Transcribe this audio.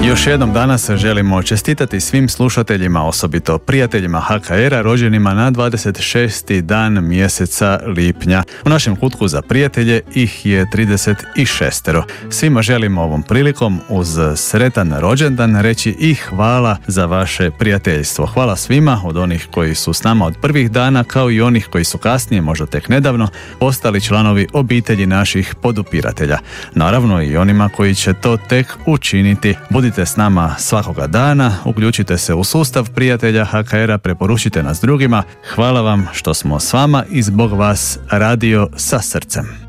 Još jednom danas želimo čestitati svim slušateljima, osobito prijateljima HKR-a rođenima na 26. dan mjeseca lipnja. U našem kutku za prijatelje ih je 36. Svima želimo ovom prilikom uz sretan rođendan reći i hvala za vaše prijateljstvo. Hvala svima, od onih koji su s nama od prvih dana, kao i onih koji su kasnije, možda tek nedavno, postali članovi obitelji naših podupiratelja. Naravno i onima koji će to tek učiniti. Budite s nama svakoga dana, uključite se u sustav prijatelja HKR-a, preporučite nas drugima. Hvala vam što smo s vama i zbog vas radio sa srcem.